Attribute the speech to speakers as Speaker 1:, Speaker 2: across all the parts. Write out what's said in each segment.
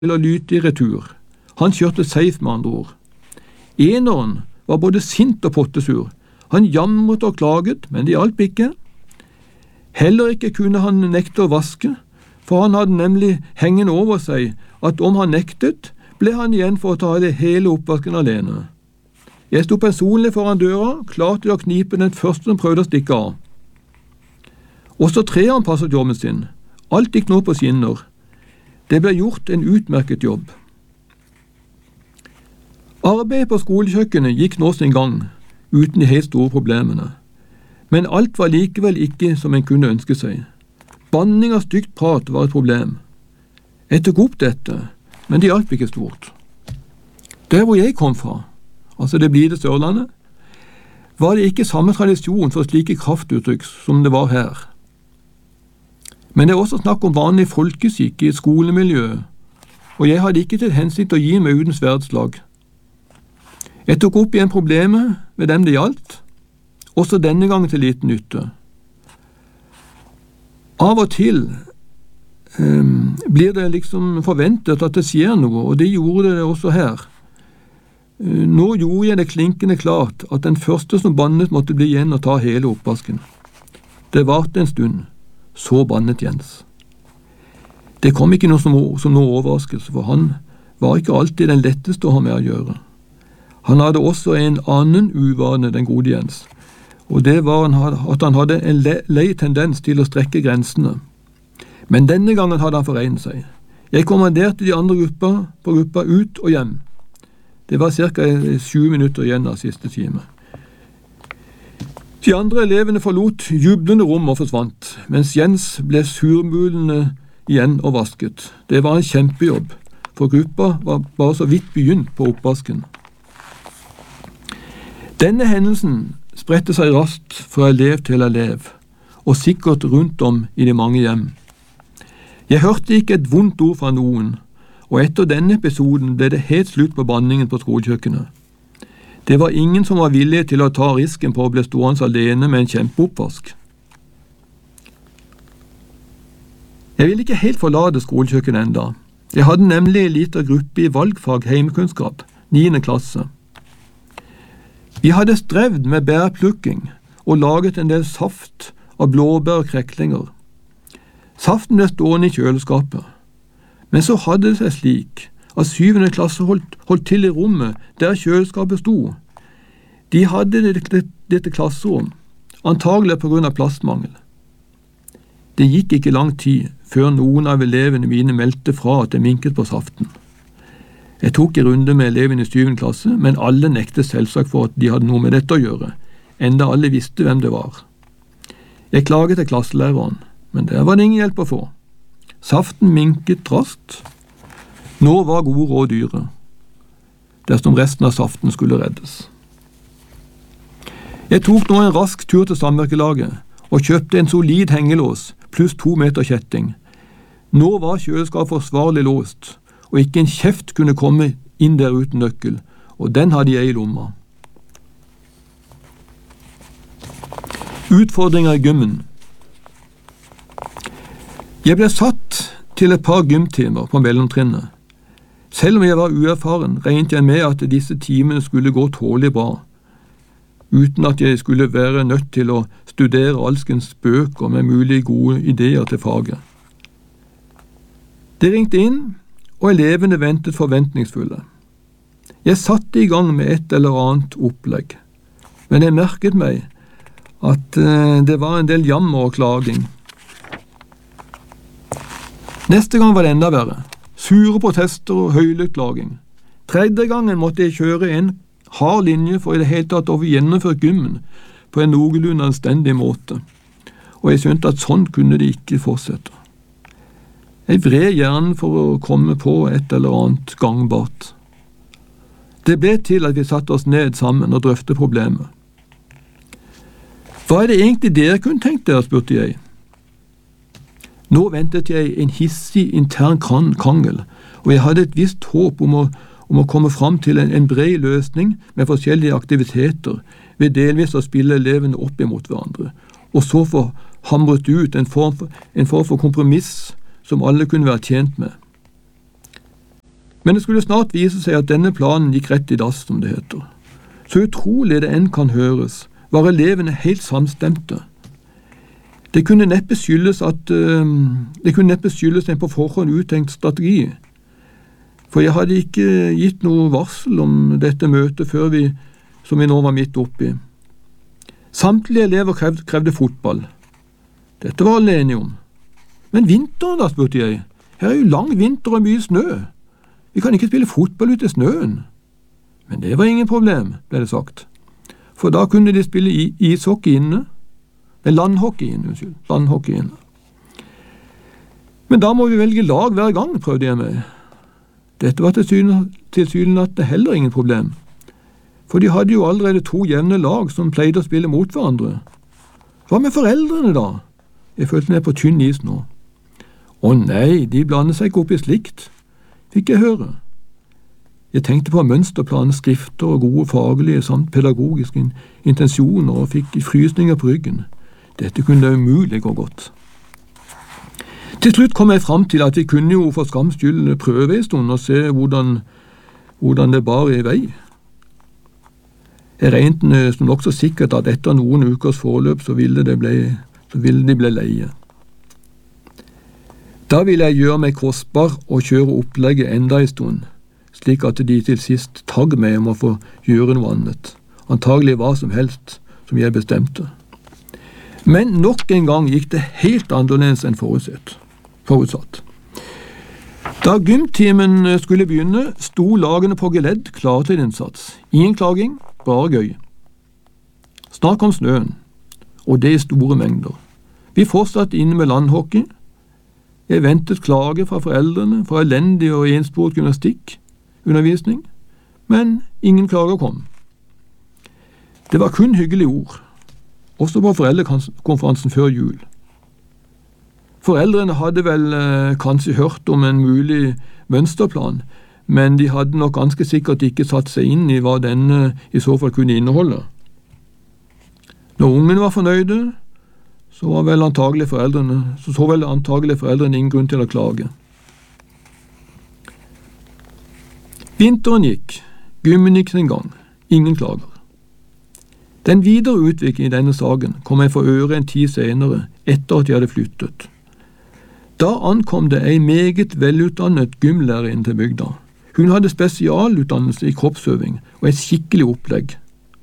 Speaker 1: eller lyte i retur. Han kjørte safe med andre ord. Eneren var både sint og pottesur. Han jamret og klaget, men det hjalp ikke. Heller ikke kunne han nekte å vaske, for han hadde nemlig hengende over seg at om han nektet, ble han igjen for å ta det hele oppvasken alene. Jeg sto personlig foran døra, klar til å knipe den første som prøvde å stikke av. Også treeren passet jobben sin. Alt gikk nå på skinner. Det ble gjort en utmerket jobb. Arbeidet på skolekjøkkenet gikk nå sin gang, uten de helt store problemene. Men alt var likevel ikke som en kunne ønske seg. Banning av stygt prat var et problem. Jeg tok opp dette, men det hjalp ikke stort. Der hvor jeg kom fra, altså det blide Sørlandet, var det ikke samme tradisjon for slike kraftuttrykk som det var her. Men det er også snakk om vanlig folkesyke i et skolemiljø, og jeg hadde ikke til hensikt å gi meg uten sverdslag. Jeg tok opp igjen problemet med dem det gjaldt, også denne gangen til liten nytte. Av og til blir det liksom forventet at det skjer noe, og det gjorde det også her. Nå gjorde jeg det klinkende klart at den første som bannet måtte bli igjen og ta hele oppvasken. Det varte en stund, så bannet Jens. Det kom ikke noe som noe overraskelse, for han var ikke alltid den letteste å ha med å gjøre. Han hadde også en annen uvane, den gode Jens, og det var at han hadde en lei tendens til å strekke grensene. Men denne gangen hadde han foregnet seg. Jeg kommanderte de andre på gruppa ut og hjem. Det var ca. 7 minutter igjen av siste time. De andre elevene forlot jublende rom og forsvant, mens Jens ble surmulende igjen og vasket. Det var en kjempejobb, for gruppa var bare så vidt begynt på oppvasken. Denne hendelsen spredte seg raskt fra elev til elev, og sikkert rundt om i de mange hjem. Jeg hørte ikke et vondt ord fra noen, og etter denne episoden ble det helt slutt på banningen på skolekjøkkenet. Det var ingen som var villig til å ta risken på å bli stående alene med en kjempeoppvask. Jeg ville ikke helt forlate skolekjøkkenet enda. Jeg hadde nemlig en liten gruppe i valgfag heimekunnskap, 9. klasse. Vi hadde strevd med bærplukking og laget en del saft av blåbær og kreklinger. Saften ble stående i kjøleskapet. Men så hadde det seg slik at 7. klasse holdt til i rommet der kjøleskapet sto. De hadde dette klasserom, antagelig på grunn av plassmangel. Det gikk ikke lang tid før noen av elevene mine meldte fra at de minket på saften. Jeg tok en runde med elevene i 7. klasse, men alle nektet selvsagt for at de hadde noe med dette å gjøre, enda alle visste hvem det var. Jeg klaget til klasselæreren, men der var det ingen hjelp å få. Saften minket raskt. Nå var gode råd dyre, dersom resten av saften skulle reddes. Jeg tok nå en rask tur til samvirkelaget og kjøpte en solid hengelås pluss 2 meter kjetting. Nå var kjøleskapet forsvarlig låst, og ikke en kjeft kunne komme inn der uten nøkkel, og den hadde jeg i lomma. Utfordringer i gymmen. Jeg ble satt til et par gymtimer på mellomtrinnet. Selv om jeg var uerfaren, regnet jeg med at disse timene skulle gå tålelig bra, uten at jeg skulle være nødt til å studere alskens bøker med mulige gode ideer til faget. Det ringte inn, og elevene ventet forventningsfulle. Jeg satte i gang med et eller annet opplegg, men jeg merket meg at det var en del jammer og klaging. Neste gang var det enda verre. Sure protester og høylytt klaging. 3. gangen måtte jeg kjøre en hard linje for i det hele tatt å få gjennomført gymmen på en noenlunde anstendig måte, og jeg skjønte at sånn kunne det ikke fortsette. Jeg vred hjernen for å komme på et eller annet gangbart. Det ble til at vi satte oss ned sammen og drøftet problemet. Hva er det egentlig dere kunne tenkt dere, spurte jeg. Nå ventet jeg en hissig intern krangel, og jeg hadde et visst håp om å komme fram til en bred løsning med forskjellige aktiviteter ved delvis å spille elevene opp imot hverandre, og så få hamret ut en form for kompromiss som alle kunne være tjent med. Men det skulle snart vise seg at denne planen gikk rett i dass, som det heter. Så utrolig det enn kan høres, var elevene helt samstemte. Det kunne neppe skyldes en på forhånd uttenkt strategi, for jeg hadde ikke gitt noe varsel om dette møtet før som vi nå var midt oppi. Samtlige elever krevde fotball. Dette var alle enige om. Men vinteren da, spurte jeg. Her er jo lang vinter og mye snø. Vi kan ikke spille fotball ute i snøen. Men det var ingen problem, ble det sagt. For da kunne de spille ishockey inne. Landhockey inne. Men da må vi velge lag hver gang, prøvde jeg meg. Dette var tilsynelatende heller ingen problem. For de hadde jo allerede 2 jevne lag som pleide å spille mot hverandre. Hva med foreldrene da? Jeg følte meg på tynn is nå. Å nei, de blander seg ikke opp i slikt, fikk jeg høre. Jeg tenkte på mønsterplaner, skrifter og gode faglige samt pedagogiske intensjoner og fikk frysninger på ryggen. Dette kunne umulig gå godt. Til slutt kom jeg fram til at vi kunne jo for skams skyld prøve en stund og se hvordan det bar i vei. Jeg regnet som nokså sikkert at etter noen ukers forløp så ville de bli leie. Da ville jeg gjøre meg kostbar og kjøre opplegget enda en stund, slik at de til sist tagg meg om å få gjøre noe annet, antagelig hva som helst som jeg bestemte. Men nok en gang gikk det helt annerledes enn forutsatt. Da gymtimen skulle begynne, sto lagene på geledd klare til innsats. Ingen klaging, bare gøy. Snart kom snøen, og det i store mengder. Vi fortsatte inne med landhockey. Jeg ventet klage fra foreldrene for elendig og ensporet gymnastikkundervisning, men ingen klager kom. Det var kun hyggelige ord, også på foreldrekonferansen før jul. Foreldrene hadde vel kanskje hørt om en mulig mønsterplan, men de hadde nok ganske sikkert ikke satt seg inn i hva denne i så fall kunne inneholde. Når ungene var fornøyde, så vel antagelig foreldrene ingen grunn til å klage. Vinteren gikk, gymmen gikk sin gang, ingen klager. Den videre utviklingen i denne saken kom jeg for øre en tid senere, etter at jeg hadde flyttet. Da ankom det en meget velutdannet gymlærer inn til bygda. Hun hadde spesialutdannelse i kroppsøving og et skikkelig opplegg.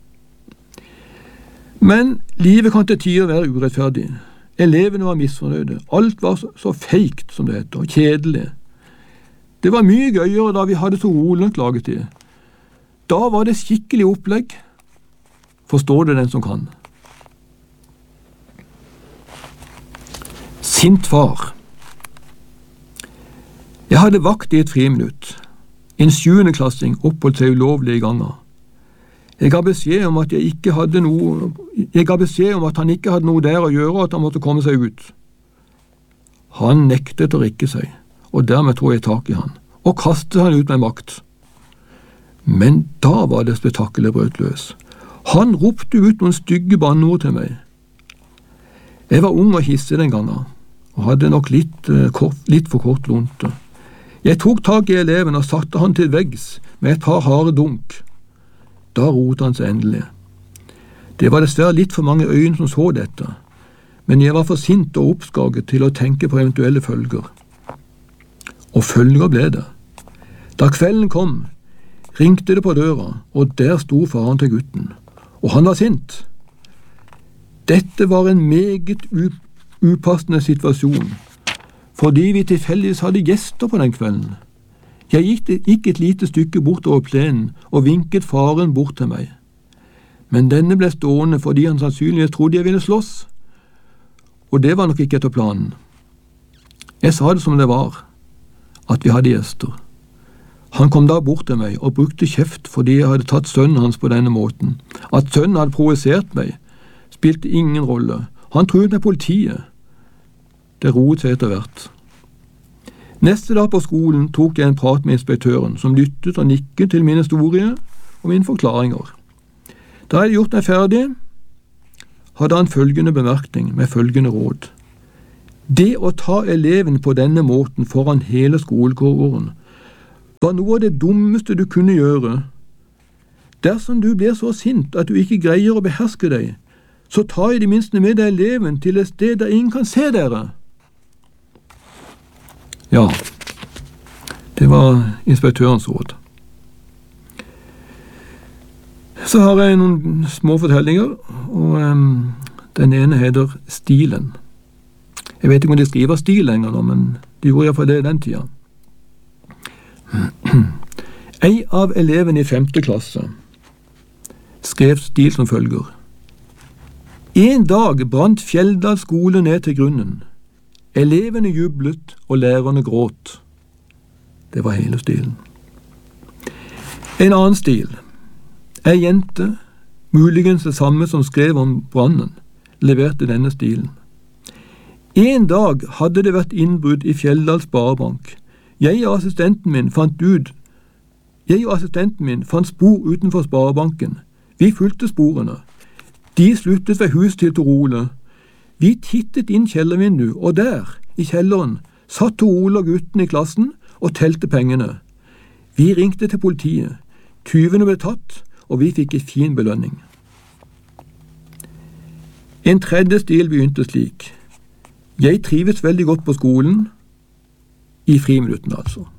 Speaker 1: Men livet kan til tider være urettferdig. Elevene var misfornøyde. Alt var så feikt, som det heter, og kjedelig. Det var mye gøyere da vi hadde så rolig klagetid. Da var det skikkelig opplegg. Forstår det den som kan. Sint far. Jeg hadde vakt i et friminutt. En 7.-klassing oppholdt seg ulovlige ganger. Jeg ga beskjed om at han ikke hadde noe der å gjøre, og at han måtte komme seg ut. Han nektet å rikke seg, og dermed tok jeg tak i han, og kastet han ut med makt. Men da var det spetakkelet brøt løs. Han ropte ut noen stygge banneord til meg. Jeg var ung og hissig den gangen, og hadde nok litt for kort lunte. Jeg tok tak i eleven og satte han til veggs med et par harde dunk. Da roet han seg endelig. Det var dessverre litt for mange øyne som så dette, men jeg var for sint og oppskaget til å tenke på eventuelle følger. Og følger ble det. Da kvelden kom, ringte det på døra, og der sto faren til gutten. Og han var sint. Dette var en meget upassende situasjon, fordi vi tilfeldigvis hadde gjester på den kvelden. Jeg gikk et lite stykke bort over plenen og vinket faren bort til meg. Men denne ble stående fordi han sannsynligvis trodde jeg ville slåss, og det var nok ikke etter planen. Jeg sa det som det var, at vi hadde gjester. Han kom da bort til meg og brukte kjeft fordi jeg hadde tatt sønnen hans på denne måten. At sønnen hadde provosert meg, spilte ingen rolle. Han truet med politiet. Det roet seg etter hvert. Neste dag på skolen tok jeg en prat med inspektøren, som lyttet og nikket til min historie og mine forklaringer. Da jeg hadde gjort meg ferdig, hadde han følgende bemerkning med følgende råd. Det å ta eleven på denne måten foran hele skolegården var noe av det dummeste du kunne gjøre. Dersom du blir så sint at du ikke greier å beherske deg, så ta i det minste med deg eleven til et sted der ingen kan se dere. Ja, det var inspektørens råd. Så har jeg noen små fortellinger, og den ene heter Stilen. Jeg vet ikke om de skriver stil lenger nå, men de gjorde i hvert fall det i den tida. Ei av elevene i 5. klasse skrev stil som følger. En dag brant Fjelldal skole ned til grunnen. Elevene jublet, og lærerne gråt. Det var hele stilen. En annen stil. Ei jente, muligens det samme som skrev om brannen, leverte denne stilen. En dag hadde det vært innbrudd i Fjelldal Sparebank. Jeg og assistenten min fant spor utenfor Sparebanken. Vi fulgte sporene. De sluttet ved huset til Tor Ole. Vi tittet inn kjellervinduet, og der, i kjelleren, satt Tor Ole og gutten i klassen og telte pengene. Vi ringte til politiet. Tyvene ble tatt, og vi fikk en fin belønning. En tredje stil begynte slik. Jeg trives veldig godt på skolen, i friminuttene altså.